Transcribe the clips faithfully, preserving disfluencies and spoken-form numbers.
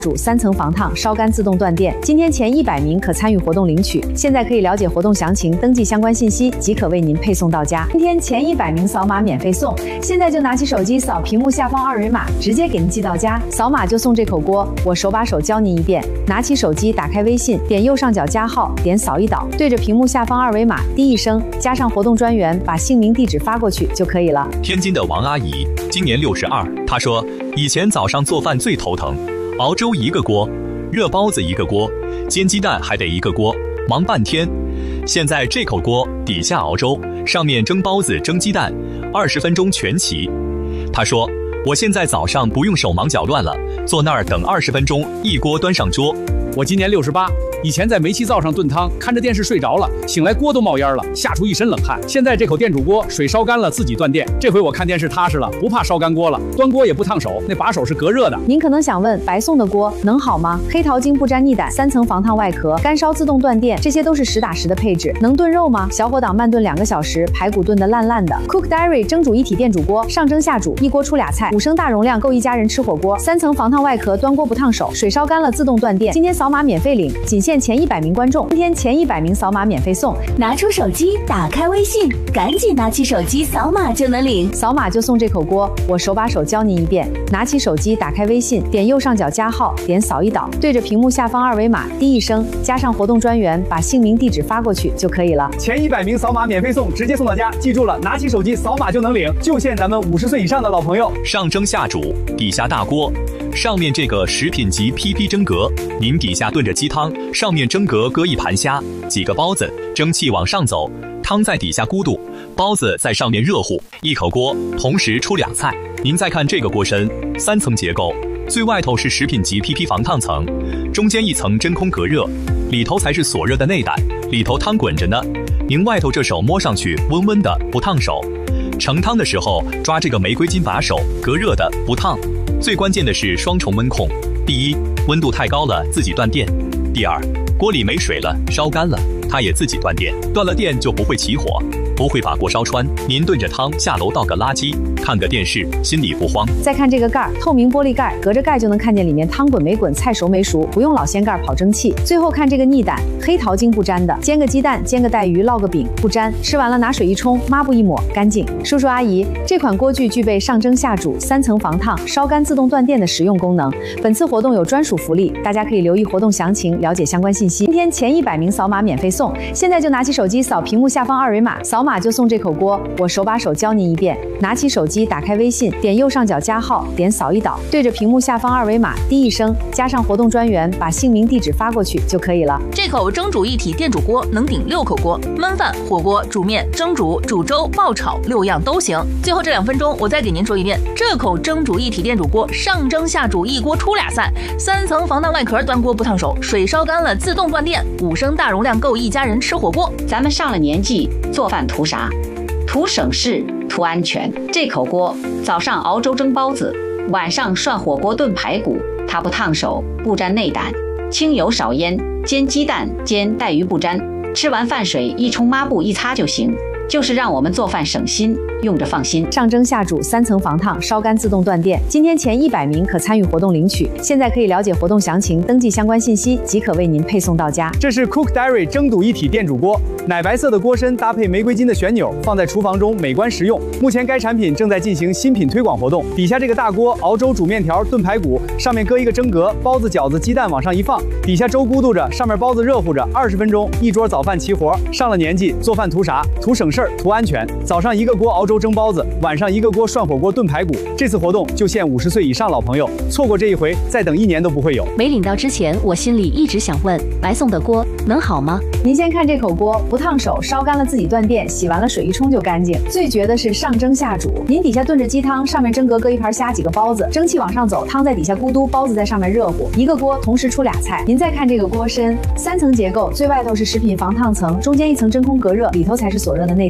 煮三层防烫烧干自动断电，今天前一百名可参与活动领取。现在可以了解活动详情，登记相关信息即可为您配送到家。今天前一百名扫码免费送，现在就拿起手机扫屏幕下方二维码，直接给您寄到家。扫码就送这口锅，我手把手教您一遍。拿起手机，打开微信，点右上角加号，点扫一导，对着屏幕下方二维码滴一声，加上活动专员，把姓名地址发过去就可以了。 天津的王阿姨今年六十二，她说以前早上做饭最头疼。熬粥一个锅，热包子一个锅，煎鸡蛋还得一个锅，忙半天。现在这口锅底下熬粥，上面蒸包子蒸鸡蛋，二十分钟全齐。他说我现在早上不用手忙脚乱了，坐那儿等二十分钟，一锅端上桌。 我今年六十八，以前在煤气灶上炖汤，看着电视睡着了，醒来锅都冒烟了，吓出一身冷汗。现在这口电煮锅，水烧干了自己断电，这回我看电视踏实了，不怕烧干锅了。端锅也不烫手，那把手是隔热的。 您可能想问，白送的锅能好吗？黑桃精不沾腻胆，三层防烫外壳，干烧自动断电，这些都是实打实的配置，能炖肉吗？小火档慢炖两个小时，排骨炖得烂烂的。Cook Diary 蒸煮一体电煮锅，上蒸下煮，一锅出俩菜，五升大容量够一家人吃火锅。三层防烫外壳，端锅不烫手，水烧干了自动断电。今天扫码免费领，仅限前一百名观众，今天前一百名扫码免费送。 拿出手机，打开微信，赶紧拿起手机扫码就能领， 扫码就送这口锅，我手把手教您一遍。拿起手机，打开微信，点右上角加号，点扫一导，对着屏幕下方二维码滴一声，加上活动专员，把姓名地址发过去就可以了。 前一百名扫码免费送，直接送到家。记住了，拿起手机扫码就能领，就限咱们五十岁以上的老朋友。 上蒸下煮，底下大锅，上面这个食品级 P P 蒸格，您底下炖着鸡汤，上面蒸格搁一盘虾，几个包子，蒸汽往上走，汤在底下咕嘟，包子在上面热乎，一口锅同时出俩菜。您再看这个锅身，三层结构，最外头是食品级 P P 防烫层，中间一层真空隔热，里头才是锁热的内胆，里头汤滚着呢。您外头这手摸上去温温的，不烫手。盛汤的时候抓这个玫瑰金把手，隔热的，不烫。最关键的是双重温控，第一，温度太高了自己断电；第二，锅里没水了，烧干了，它也自己断电。断了电就不会起火，不会把锅烧穿。您炖着汤下楼倒个垃圾，看个电视，心里不慌。 再看这个盖儿，透明玻璃盖，隔着盖就能看见里面汤滚没滚，菜熟没熟，不用老掀盖跑蒸汽。最后看这个腻胆，黑桃精不沾的，煎个鸡蛋，煎个带鱼，烙个饼，不沾。吃完了拿水一冲，抹布一抹，干净。叔叔阿姨，这款锅具具备上蒸下煮、三层防烫、烧干自动断电的实用功能。本次活动有专属福利，大家可以留意活动详情，了解相关信息。今天前一百名扫码免费送，现在就拿起手机扫屏幕下方二维码，扫码就送这口锅，我手把手教您一遍。拿起手机，打开微信，点右上角加号，点扫一导，对着屏幕下方二维码滴一声，加上活动专员，把姓名地址发过去就可以了。 这口蒸煮一体电煮锅能顶六口锅，焖饭、火锅、煮面、蒸煮、煮粥、爆炒六样都行。最后这两分钟，我再给您说一遍，这口蒸煮一体电煮锅上蒸下煮，一锅出俩菜，三层防烫外壳，端锅不烫手，水烧干了自动断电，五升大容量够一家人吃火锅。 咱们上了年纪，做饭图啥？图省事，图安全。这口锅早上熬粥蒸包子，晚上涮火锅炖排骨，它不烫手，不沾内胆，清油少烟，煎鸡蛋煎带鱼不沾，吃完饭水一冲抹布一擦就行，就是让我们做饭省心，用着放心。 上蒸下煮，三层防烫，烧干自动断电。今天前一百名可参与活动领取，现在可以了解活动详情，登记相关信息即可为您配送到家。 这是 Cook Diary 蒸煮一体电煮锅，奶白色的锅身搭配玫瑰金的旋钮，放在厨房中美观实用。目前该产品正在进行新品推广活动。底下这个大锅熬粥、煮面条、炖排骨，上面搁一个蒸格，包子、饺子、鸡蛋往上一放，底下粥咕嘟着，上面包子热乎着，二十分钟一桌早饭齐活。上了年纪，做饭图啥？图省事儿，图安全。早上一个锅熬粥蒸包子，晚上一个锅涮火锅炖排骨。这次活动就限五十岁以上老朋友，错过这一回，再等一年都不会有。 没领到之前，我心里一直想问，白送的锅能好吗？ 您先看这口锅，不烫手，烧干了自己断电，洗完了水一冲就干净。最绝的是上蒸下煮，您底下炖着鸡汤，上面蒸格搁一盘虾，几个包子，蒸汽往上走，汤在底下咕嘟，包子在上面热乎，一个锅同时出俩菜。您再看这个锅身，三层结构，最外头是食品防烫层，中间一层真空隔热，里头才是锁热的内胆。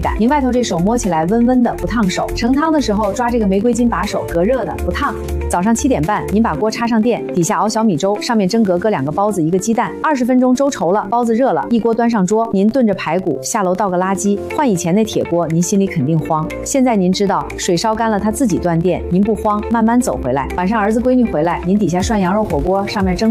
感。您外头这手摸起来温温的，不烫手。盛汤的时候抓这个玫瑰金把手，隔热的，不烫。早上七点半，您把锅插上电，底下熬小米粥，上面蒸格搁两个包子，一个鸡蛋。二十分钟粥稠了，包子热了，一锅端上桌，您炖着排骨，下楼倒个垃圾。换以前那铁锅，您心里肯定慌。现在您知道，水烧干了，它自己断电，您不慌，慢慢走回来。晚上儿子闺女回来，您底下涮羊肉火锅，上面蒸。